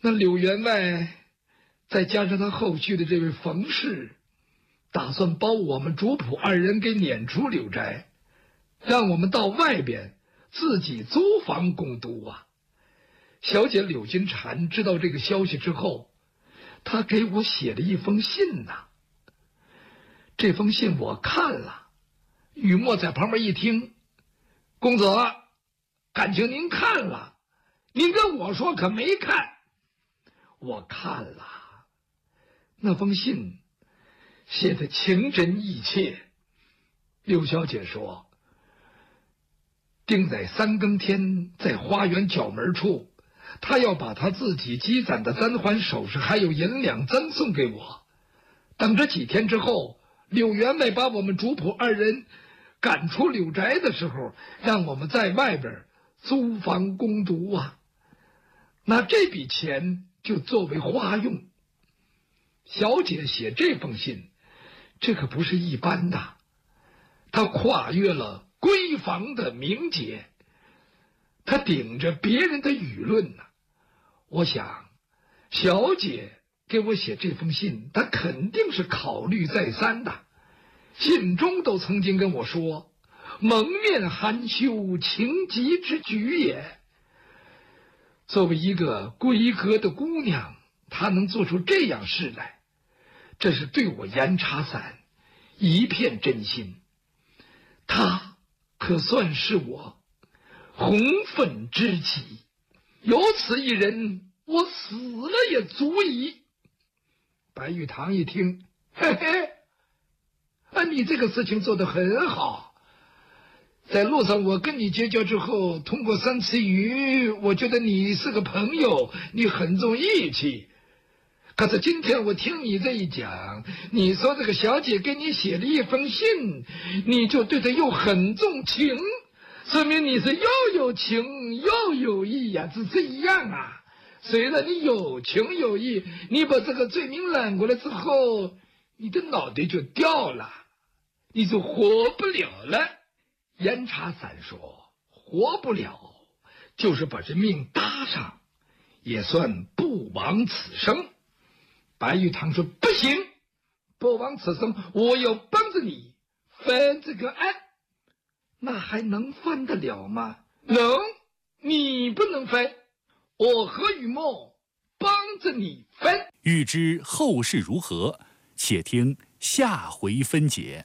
那柳员外再加上他后续的这位冯氏，打算把我们主仆二人给撵出柳宅，让我们到外边自己租房共度啊。小姐柳金蝉知道这个消息之后，她给我写了一封信呐。这封信我看了，雨墨在旁边一听，公子，感情您看了，您跟我说可没看。我看了，那封信写得情真意切。柳小姐说，定在3更天在花园角门处，她要把她自己积攒的3环首饰还有银两赠送给我。等着几天之后，柳员外把我们主仆二人赶出柳宅的时候，让我们在外边租房共读啊。那这笔钱就作为花用。小姐写这封信，这可不是一般的，她跨越了闺房的名节，她顶着别人的舆论呢。我想，小姐给我写这封信，她肯定是考虑再三的。信中都曾经跟我说，蒙面含羞，情急之举也。作为一个闺阁的姑娘，她能做出这样事来，这是对我严茶伞一片真心。她可算是我红粉知己，有此一人，我死了也足矣。白玉堂一听，嘿嘿，你这个事情做得很好。在路上我跟你结交之后，通过3次语，我觉得你是个朋友，你很重义气。可是今天我听你这一讲，你说这个小姐给你写了一封信，你就对她又很重情，说明你是又有情又有义呀，只是一样啊。虽然你有情有义，你把这个罪名揽过来之后，你的脑袋就掉了，你就活不了了。严茶伞说，活不了就是把这命搭上，也算不枉此生。白玉堂说，不行，不枉此生，我要帮着你翻这个案。那还能翻得了吗？能，你不能翻，我和雨墨帮着你翻。 欲知后事如何，且听下回分解。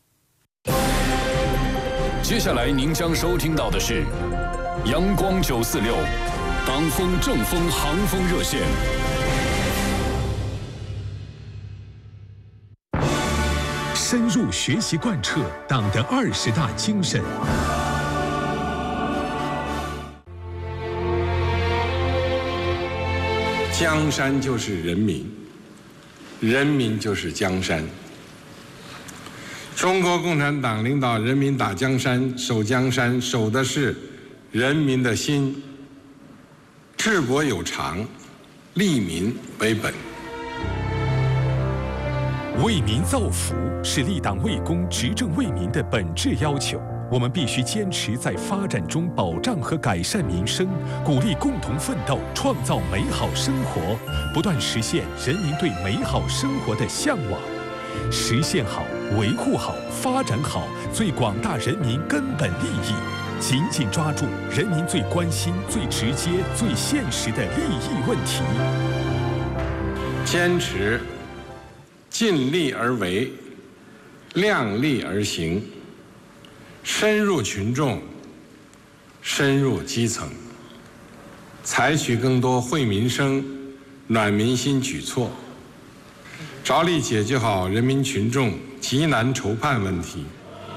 接下来您将收听到的是阳光946党风正风航风热线。 深入学习贯彻党的20大精神。 江山就是人民，人民就是江山。中国共产党领导人民打江山、守江山，守的是人民的心。治国有常，利民为本。 为民造福是立党为公、执政为民的本质要求。我们必须坚持在发展中保障和改善民生，鼓励共同奋斗，创造美好生活，不断实现人民对美好生活的向往。实现好、维护好、发展好最广大人民根本利益，紧紧抓住人民最关心、最直接、最现实的利益问题。 坚持尽力而为，量力而行，深入群众，深入基层，采取更多惠民生、暖民心举措，着力解决好人民群众急难愁盼问题。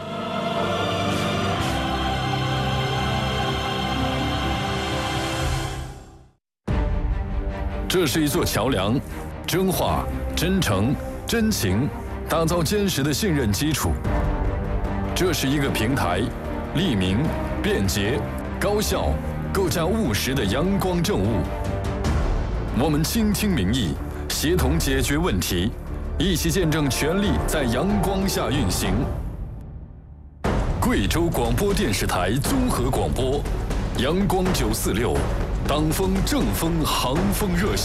这是一座桥梁，真话、真诚、真情，打造坚实的信任基础。这是一个平台，利民、便捷、高效，构架务实的阳光政务。我们倾听民意，协同解决问题，一起见证权力在阳光下运行。贵州广播电视台综合广播，阳光946，党风正风航风热线。